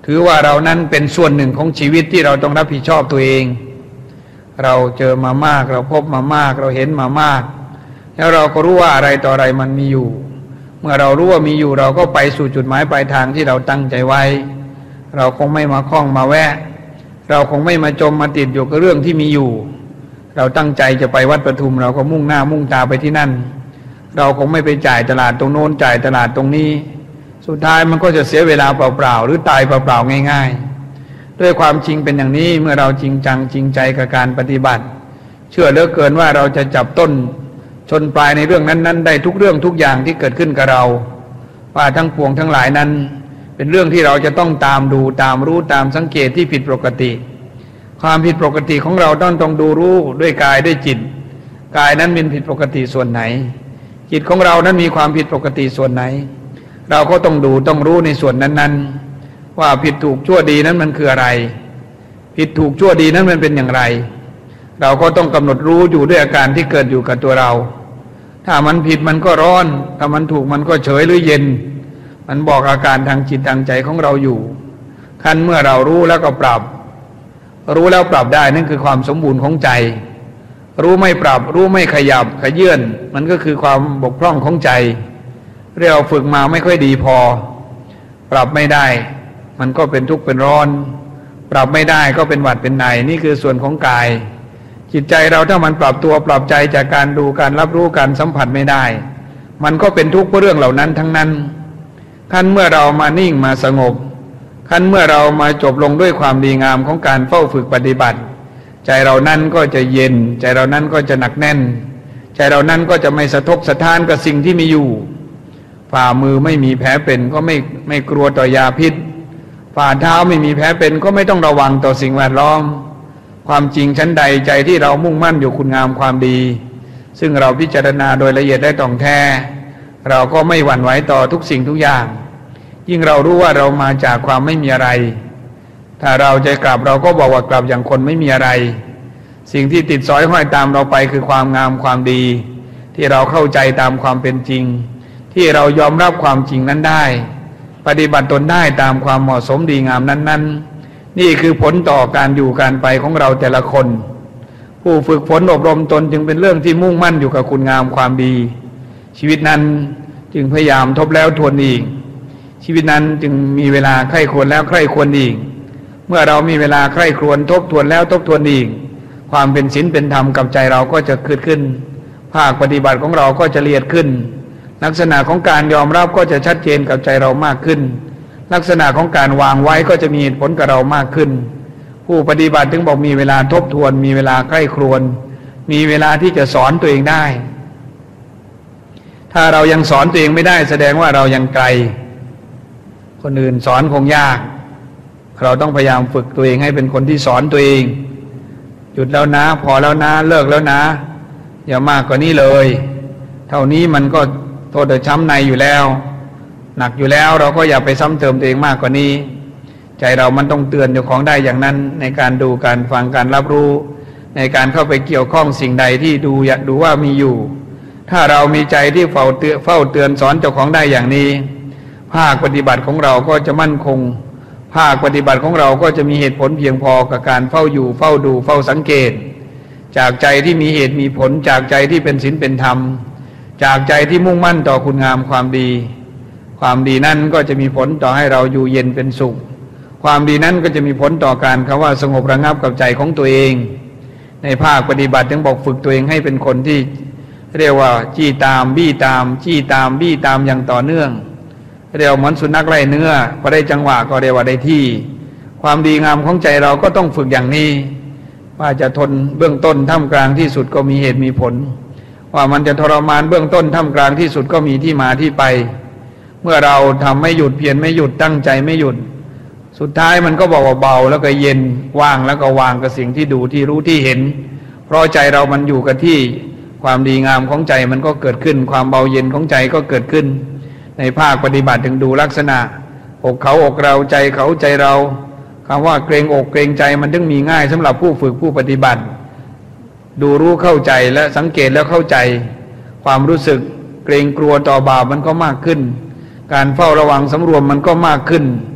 ถือว่าเรานั้นเป็นส่วนหนึ่งของชีวิตที่เราต้องรับผิดชอบตัวเองเราเจอมามากเราพบมามากเราเห็นมามากแล้วเราก็รู้ว่าอะไรต่ออะไรมันมีอยู่เมื่อเรารู้ว่ามีอยู่เราก็ไปสู่จุดหมายปลายทางที่เราตั้งใจไว้เราคงไม่มาคล้องมาแวะเราคงไม่มาจมมาติดอยู่กับเรื่องที่มีอยู่เราตั้งใจจะไปวัดปทุมเราก็มุ่งหน้ามุ่งตาไปที่นั่นเราคงไม่ไปจ่ายตลาดตรงโน้นจ่ายตลาดตรงนี้สุดท้ายมันก็จะเสียเวลาเปล่าๆหรือตายเปล่าๆง่ายๆด้วยความจริงเป็นอย่างนี้เมื่อเราจริงจังจริงใจกับการปฏิบัติเชื่อเหลือเกินว่าเราจะจับต้นชนปลายในเรื่องนั้นๆได้ทุกเรื่องทุกอย่างที่เกิดขึ้นกับเราว่าทั้งปวงทั้งหลายนั้นเป็นเรื่องที่เราจะต้องตามดูตามรู้ตามสังเกตที่ผิดปกติความผิดปกติของเราต้องดูรู้ด้วยกายด้วยจิตกายนั้นเป็นผิดปกติส่วนไหนจิตของเรานั้นมีความผิดปกติส่วนไหนเราก็ต้องดูต้องรู้ในส่วนนั้นๆว่าผิดถูกชั่วดีนั้นมันคืออะไรผิดถูกชั่วดีนั้นมันเป็นอย่างไรเราก็ต้องกำหนดรู้อยู่ด้วยอาการที่เกิดอยู่กับตัวเราถ้ามันผิดมันก็ร้อนถ้ามันถูกมันก็เฉยหรือเย็นมันบอกอาการทางจิตทางใจของเราอยู่ขั้นเมื่อเรารู้แล้วก็ปรับรู้แล้วปรับได้นั่นคือความสมบูรณ์ของใจรู้ไม่ปรับรู้ไม่ขยับขยื่นมันก็คือความบกพร่องของใจเราฝึกมาไม่ค่อยดีพอปรับไม่ได้มันก็เป็นทุกข์เป็นร้อนปรับไม่ได้ก็เป็นหวัดเป็นในนี่คือส่วนของกายจิตใจเราถ้ามันปรับตัวปรับใจจากการดูการรับรู้การสัมผัสไม่ได้มันก็เป็นทุกข์เพราะเรื่องเหล่านั้นทั้งนั้นขั้นเมื่อเรามานิ่งมาสงบขั้นเมื่อเรามาจบลงด้วยความดีงามของการเฝ้าฝึกปฏิบัติใจเรานั้นก็จะเย็นใจเรานั้นก็จะหนักแน่นใจเรานั้นก็จะไม่สะทกสะท้านกับสิ่งที่มีอยู่ฝ่ามือไม่มีแผลเป็นก็ไม่กลัวต่อยาพิษฝ่าเท้าไม่มีแผลเป็นก็ไม่ต้องระวังต่อสิ่งแวดล้อมความจริงชั้นใดใจที่เรามุ่งมั่นอยู่คุณงามความดีซึ่งเราพิจารณาโดยละเอียดได้ต่องแท้เราก็ไม่หวั่นไหวต่อทุกสิ่งทุกอย่างยิ่งเรารู้ว่าเรามาจากความไม่มีอะไรถ้าเราจะกลับเราก็บอกว่ากลับอย่างคนไม่มีอะไรสิ่งที่ติดสอยห้อยตามเราไปคือความงามความดีที่เราเข้าใจตามความเป็นจริงที่เรายอมรับความจริงนั้นได้ปฏิบัติตนได้ตามความเหมาะสมดีงามนั้นๆนี่คือผลต่อการอยู่การไปของเราแต่ละคนผู้ฝึกฝนอบรมตนจึงเป็นเรื่องที่มุ่งมั่นอยู่กับคุณงามความดีชีวิตนั้นจึงพยายามทบแล้วทวนอีกชีวิตนั้นจึงมีเวลาใคร่ครวญแล้วใคร่ครวญอีกเมื่อเรามีเวลาใคร่ครวญทบทวนแล้วทบทวนอีกความเป็นศีลเป็นธรรมกับใจเราก็จะเกิดขึ้นภาคปฏิบัติของเราก็จะละเอียดขึ้นลักษณะของการยอมรับก็จะชัดเจนกับใจเรามากขึ้นลักษณะของการวางไว้ก็จะมีเหตุผลกับเรามากขึ้นผู้ปฏิบัติถึงบอกมีเวลาทบทวนมีเวลาใคร่ครวญมีเวลาที่จะสอนตัวเองได้ถ้าเรายังสอนตัวเองไม่ได้แสดงว่าเรายังไกลคนอื่นสอนคงยากเราต้องพยายามฝึกตัวเองให้เป็นคนที่สอนตัวเองหยุดแล้วนะพอแล้วนะเลิกแล้วนะอย่ามากกว่านี้เลยเท่านี้มันก็โทษช้ำในอยู่แล้วหนักอยู่แล้วเราก็อย่าไปซ้ำเติมตัวเองมากกว่านี้ใจเรามันต้องเตือนเจ้าของได้อย่างนั้นในการดูการฟังการรับรู้ในการเข้าไปเกี่ยวข้องสิ่งใดที่ดูอยากดูว่ามีอยู่ถ้าเรามีใจที่เฝ้าเตือนสอนเจ้าของได้อย่างนี้ภาคปฏิบัติของเราก็จะมั่นคงภาคปฏิบัติของเราก็จะมีเหตุผลเพียงพอกับการเฝ้าอยู่เฝ้าดูเฝ้าสังเกตจากใจที่มีเหตุมีผลจากใจที่เป็นศีลเป็นธรรมจากใจที่มุ่งมั่นต่อคุณงามความดีความดีนั้นก็จะมีผลต่อให้เราอยู่เย็นเป็นสุขความดีนั้นก็จะมีผลต่อการคำว่าสงบระงับกับใจของตัวเองในภาคปฏิบัติถึงบอกฝึกตัวเองให้เป็นคนที่เรียกว่าจี้ตามบี้ตามจี้ตามบี้ตามอย่างต่อเนื่องเรียกเหมือนสุนัขไล่เนื้อพอได้จังหวะก็เรียกว่าได้ที่ความดีงามของใจเราก็ต้องฝึกอย่างนี้ว่าจะทนเบื้องต้นท่ามกลางที่สุดก็มีเหตุมีผลว่ามันจะทรมานเบื้องต้นท่ามกลางที่สุดก็มีที่มาที่ไปเมื่อเราทำไม่หยุดเพียรไม่หยุดตั้งใจไม่หยุดสุดท้ายมันก็บอกว่าเบาแล้วก็เย็นว่างแล้วก็วางกับสิ่งที่ดูที่รู้ที่เห็นเพราะใจเรามันอยู่กับที่ความดีงามของใจมันก็เกิดขึ้นความเบาเย็นของใจก็เกิดขึ้นในภาคปฏิบัติถึงดูลักษณะอกเขาอกเราใจเขาใจเราคำว่าเกรงอกเกรงใจมันถึงมีง่ายสำหรับผู้ฝึกผู้ปฏิบัติดูรู้เข้าใจและสังเกตแล้วเข้าใจความรู้สึกเกรงกลัวต่อบาปมันก็มากขึ้นการเฝ้าระวังสำรวมมันก็มากขึ้น